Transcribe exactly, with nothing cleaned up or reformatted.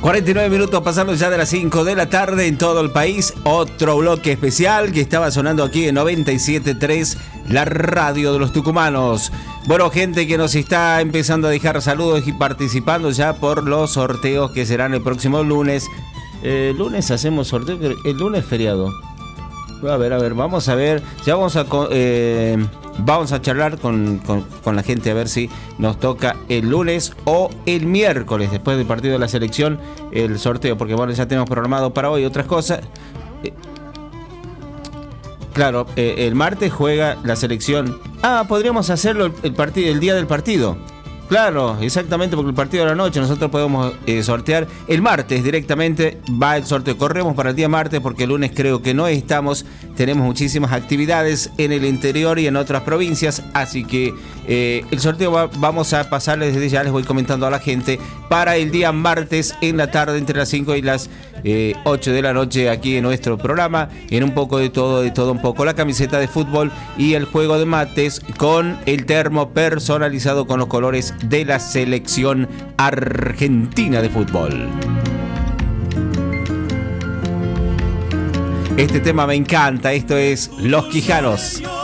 cuarenta y nueve minutos pasando ya de las cinco de la tarde en todo el país. Otro bloque especial que estaba sonando aquí en noventa y siete punto tres, la radio de los tucumanos. Bueno, gente que nos está empezando a dejar saludos y participando ya por los sorteos que serán el próximo lunes. Eh, lunes hacemos sorteo, el lunes feriado. A ver, a ver, vamos a ver. Ya vamos a... Eh, Vamos a charlar con, con, con la gente a ver si nos toca el lunes o el miércoles, después del partido de la selección, el sorteo, porque bueno, ya tenemos programado para hoy otras cosas. Eh, claro, eh, el martes juega la selección. Ah, podríamos hacerlo el, el partido, el día del partido. Claro, exactamente, porque el partido de la noche nosotros podemos eh, sortear el martes directamente, va el sorteo, corremos para el día martes porque el lunes creo que no estamos, tenemos muchísimas actividades en el interior y en otras provincias, así que eh, el sorteo va, vamos a pasarles desde ya, les voy comentando a la gente, para el día martes en la tarde entre las cinco y las eh, ocho de la noche aquí en nuestro programa, en un poco de todo, de todo un poco, la camiseta de fútbol y el juego de mates con el termo personalizado con los colores de la selección argentina de fútbol. Este tema me encanta, esto es Los Quijanos.